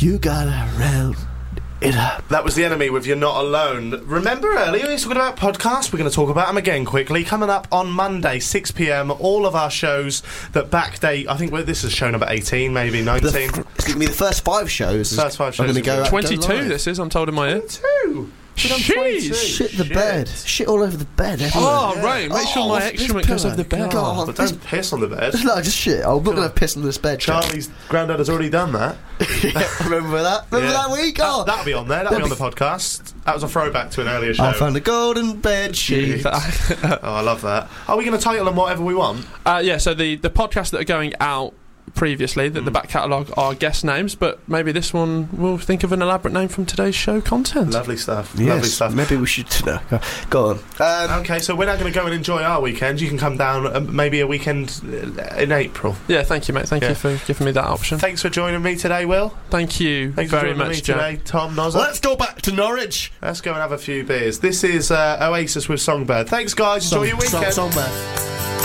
You gotta round it up. That was The Enemy with You're Not Alone. Remember earlier we were talking about podcasts? We're going to talk about them again quickly. Coming up on Monday, 6pm, all of our shows that backdate. I think this is show number 18, maybe 19. It's going to be the first 5 shows. First 5 shows. I'm going to go 22 this is, I'm told in my ear. 22? Shit the bed. Shit all over the bed everywhere. Oh, right. Make sure my excrement goes over the bed. God, But don't piss on the bed. No, just shit. I'm not going to piss on this bed. Charlie's granddad has already done that. Remember that? Remember that week? Oh. That'll be on there. That'll be on the podcast. That was a throwback to an earlier show. I found a golden bed sheet. Oh, I love that. Are we going to title them whatever we want? Yeah, so the podcasts that are going out previously, the back catalogue, are guest names, but maybe this one we'll think of an elaborate name from today's show content. Lovely stuff. Yes, lovely stuff. Maybe we should go on. Okay, so we're now going to go and enjoy our weekend. You can come down maybe a weekend in April. Yeah, thank you, mate. Thank you for giving me that option. Thanks for joining me today, Will. Thank you Thanks very for joining much, me Jack. today, Tom Nozza. Let's go back to Norwich. Let's go and have a few beers. This is Oasis with Songbird. Thanks, guys. Enjoy your weekend. Songbird.